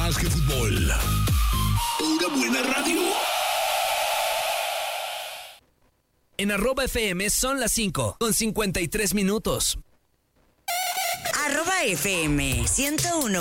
más que fútbol. Pura buena radio. En @FM son las 5:53. @FM 101.